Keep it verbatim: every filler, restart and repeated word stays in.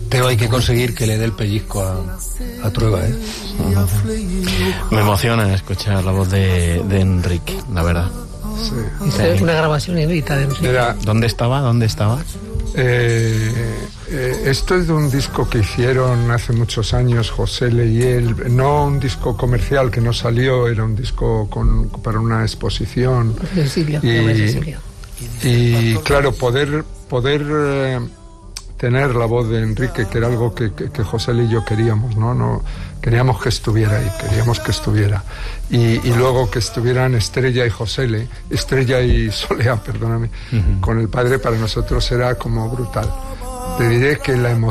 Pero hay que conseguir que le dé el pellizco a, a Trueba, ¿eh? Uh-huh. Me emociona escuchar la voz de, de Enrique, la verdad. Sí. Esa es una grabación inédita de Enrique. Mira, ¿dónde estaba? ¿Dónde estaba? Eh, eh, esto es de un disco que hicieron hace muchos años José Le y él, no un disco comercial que no salió, era un disco con, para una exposición. Cecilio, y, y claro, poder poder eh, tener la voz de Enrique, que era algo que, que, que José Le y yo queríamos, ¿no? no queríamos que estuviera ahí, queríamos que estuviera y, y luego que estuvieran Estrella y José Le, Estrella y Soleá, perdóname, uh-huh. con el padre, para nosotros era como brutal. Te diré que la emoción